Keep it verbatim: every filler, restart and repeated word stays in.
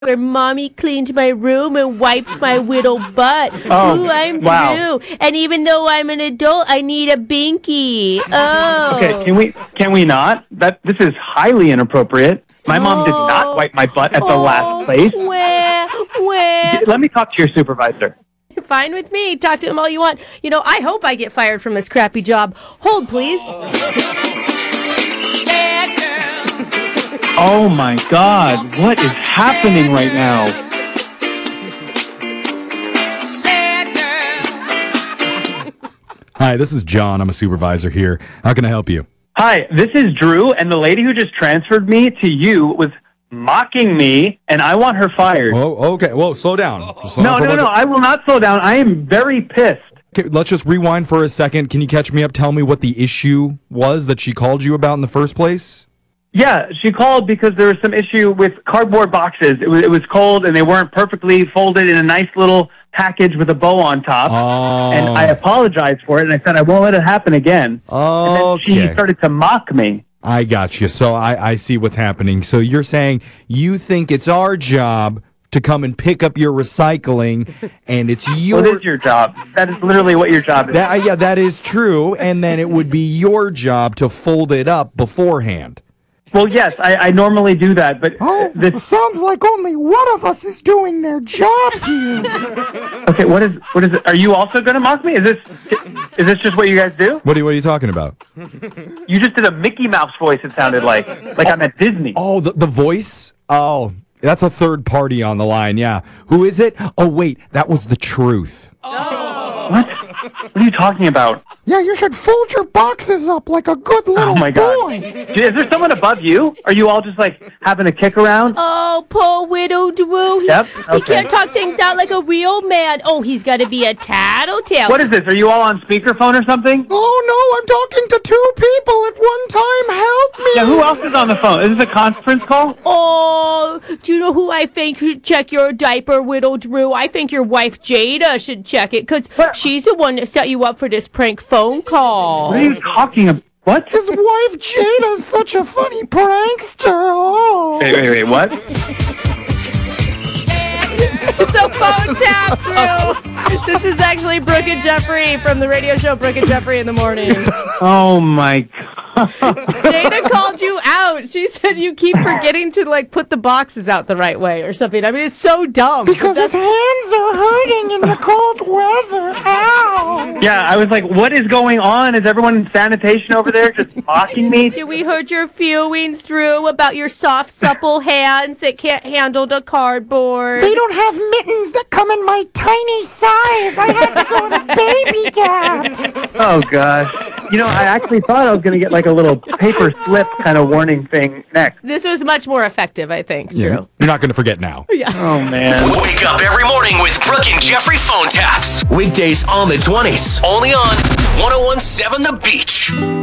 where mommy cleaned my room and wiped my little butt. Oh, Ooh, I'm wow. Drew. And even though I'm an adult, I need a binky. Oh. Okay, can we can we not? That this is highly inappropriate. My mom did Oh. not wipe my butt at the Oh, last place. Where? Where? Let me talk to your supervisor. Fine with me. Talk to him all you want. You know, I hope I get fired from this crappy job. Hold, please. Oh my God, what is happening right now? Hi, this is John. I'm a supervisor here. How can I help you? Hi, this is Drew, and the lady who just transferred me to you was mocking me, and I want her fired. Oh, okay. Whoa, slow down. Just slow No, down for no, one no, sec- I will not slow down. I am very pissed. Okay, let's just rewind for a second. Can you catch me up? Tell me what the issue was that she called you about in the first place? Yeah, she called because there was some issue with cardboard boxes. It was, it was cold, and they weren't perfectly folded in a nice little package with a bow on top. Oh. And I apologized for it, and I said I won't let it happen again. And then she Okay. started to mock me. I got you. So I, I see what's happening. So you're saying you think it's our job to come and pick up your recycling, and it's your... What is your job? That is literally what your job is. That, uh, yeah, that is true. And then it would be your job to fold it up beforehand. Well, yes, I, I normally do that, but Oh, this. sounds like only one of us is doing their job here. Okay, what is what is it? Are you also going to mock me? Is this is this just what you guys do? What are you, what are you talking about? You just did a Mickey Mouse voice. It sounded like like I'm at Disney. Oh, the, the voice? Oh, that's a third party on the line, yeah. Who is it? Oh, wait, that was the truth. What? What are you talking about? Yeah, you should fold your boxes up like a good little Oh my God! boy. Is there someone above you? Are you all just like having a kick around? Oh, poor widow Drew. He, Yep, he okay. can't talk things out like a real man. Oh, he's got to be a tattletale. What is this? Are you all on speakerphone or something? Oh no, I'm talking to two people at one time. Help me. Yeah, who else is on the phone? Is this a conference call? Oh, do you know who I think should check your diaper, Widow Drew? I think your wife Jada should check it because What? she's the one that set you up for this prank phone call. What are you talking about? What? His wife Jada's such a funny prankster. Oh. Wait, wait, wait, what? It's a phone tap, Drew. This is actually Brooke and Jeffrey from the radio show Brooke and Jeffrey in the Morning. Oh my God. Jada called you out. She said you keep forgetting to like put the boxes out the right way or something. I mean, it's so dumb. Because his hands are hurting in the cold weather. Ow. Yeah, I was like, what is going on? Is everyone in sanitation over there just mocking me? Did we hurt your feelings, Drew, about your soft, supple hands that can't handle the cardboard? They don't have mittens that come in my tiny size. I had to go to Baby Gap. Oh, gosh. You know, I actually thought I was going to get like a little paper slip kind of warning thing next. This was much more effective, I think, Drew. You're not going to forget now. Oh, man. Wake up every morning with Brooke and Jeffrey phone taps. Weekdays on the twenties. Only on one oh one seven The Beach.